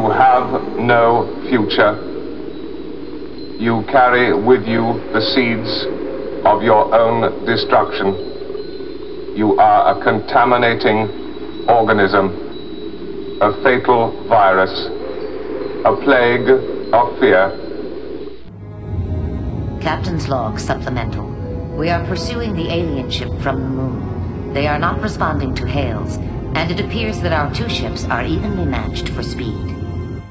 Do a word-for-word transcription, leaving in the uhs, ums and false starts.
You have no future. You carry with you the seeds of your own destruction. You are a contaminating organism, a fatal virus, a plague of fear. Captain's log supplemental. We are pursuing the alien ship from the moon. They are not responding to hails, and it appears that our two ships are evenly matched for speed.